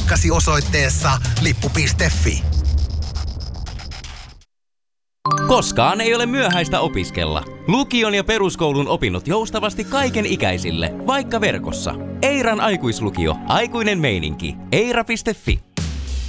paikkasi osoitteessa lippu.fi. Koskaan ei ole myöhäistä opiskella. Lukion ja peruskoulun opinnot joustavasti kaiken ikäisille, vaikka verkossa. Eiran aikuislukio, aikuinen meininki. Eira.fi.